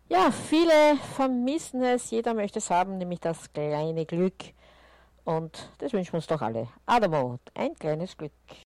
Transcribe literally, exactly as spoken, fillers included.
Ja, viele vermissen es, jeder möchte es haben, nämlich das kleine Glück. Und das wünschen wir uns doch alle. Adamo, ein kleines Glück.